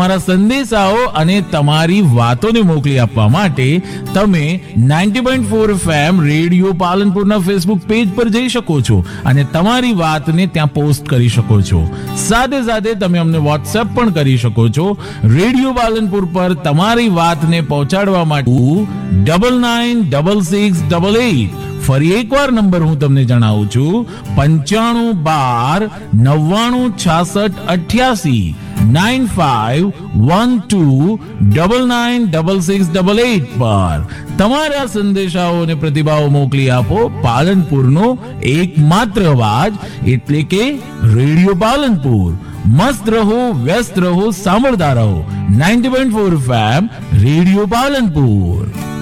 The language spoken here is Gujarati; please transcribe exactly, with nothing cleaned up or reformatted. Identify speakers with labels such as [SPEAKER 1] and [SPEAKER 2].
[SPEAKER 1] તમારા સંદેશાઓ અને તમારી વાતોને મોકલી આપવા માટે તમે ninety point four FM radio પાલનપુરના Facebook page પર જઈ શકો છો અને તમારી વાતને ત્યાં પોસ્ટ કરી શકો છો. સાથે સાથે તમે અમને વોટ્સએપ પણ કરી શકો છો. રેડિયો પાલનપુર પર તમારી વાતને પહોંચાડવા માટે double nine double six double eight, ફરી એકવાર નંબર હું તમને જણાવું છું, પંચાણું બાર નવ્વાણું છાસઠ અઠ્યાસી, nine five one two double nine double six double eight પર તમારા સંદેશાઓ અને પ્રતિભાવો મોકલી આપો. પાલનપુરનો એકમાત્ર અવાજ એટલે કે રેડિયો પાલનપુર. મસ્ત રહો, વ્યસ્ત રહો, સાંભળતા રહો ninety point four FM radio Palanpur.